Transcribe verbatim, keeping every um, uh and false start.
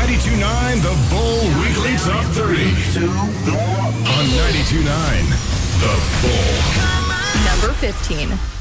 ninety-two point nine The Bull Weekly Top thirty. On ninety-two point nine The Bull. Number fifteen.